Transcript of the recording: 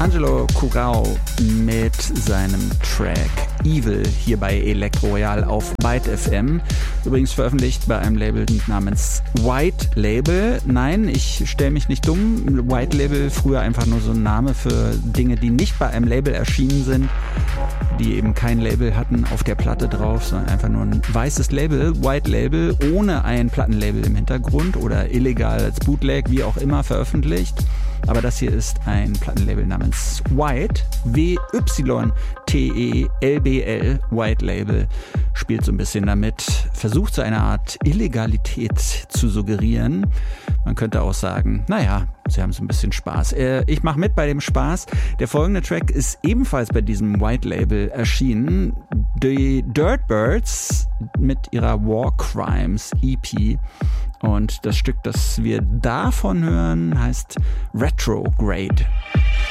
Angelo Curao mit seinem Track Evil hier bei Elektro Royal auf Byte FM. Übrigens veröffentlicht bei einem Label namens White Label. Nein, ich stelle mich nicht dumm. White Label, früher einfach nur so ein Name für Dinge, die nicht bei einem Label erschienen sind, die eben kein Label hatten auf der Platte drauf, sondern einfach nur ein weißes Label, White Label, ohne ein Plattenlabel im Hintergrund oder illegal als Bootleg, wie auch immer, veröffentlicht. Aber das hier ist ein Plattenlabel namens White, W-Y-T-E-L-B-L, White Label, spielt so ein bisschen damit, versucht so eine Art Illegalität zu suggerieren. Man könnte auch sagen, naja, sie haben so ein bisschen Spaß. Ich mache mit bei dem Spaß. Der folgende Track ist ebenfalls bei diesem White Label erschienen. Die Dirtbirds mit ihrer War Crimes EP. Und das Stück, das wir davon hören, heißt Retrograde.